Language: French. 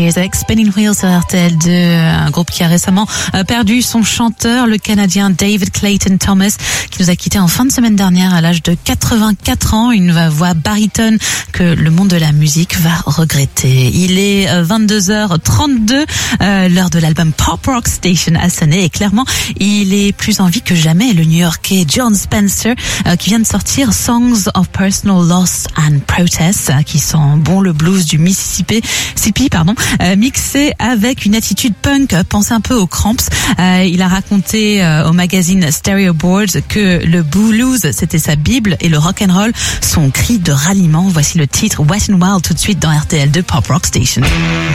Avec Spinning Wheels sur RTL2, un groupe qui a récemment perdu son chanteur, le Canadien David Clayton Thomas, qui nous a quitté en fin de semaine dernière à l'âge de 84 ans. Une voix baryton que le monde de la musique va regretter. Il est 22h32, l'heure de l'album Pop Rock Station a sonné et clairement, il est plus en vie que jamais. Le New-Yorkais Jon Spencer, qui vient de sortir Songs of Personal Loss and Protest, qui sent bon le blues du Mississippi, mixé avec une attitude punk, pensez un peu aux Cramps. Il a raconté au magazine Stereo Boards que le blues c'était sa bible et le rock and roll son cri de ralliement. Voici le titre Wet n Wild tout de suite dans RTL2 Pop Rock Station.